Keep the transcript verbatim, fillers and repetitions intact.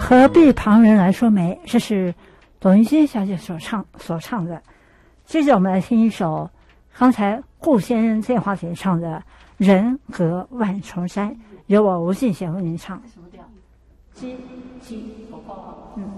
何必旁人来说媒？这是董云欣小姐所唱所唱的。接着我们来听一首刚才顾先生电话姐唱的《人隔万重山》，由我吴信贤为您唱。什么调？G G 嗯。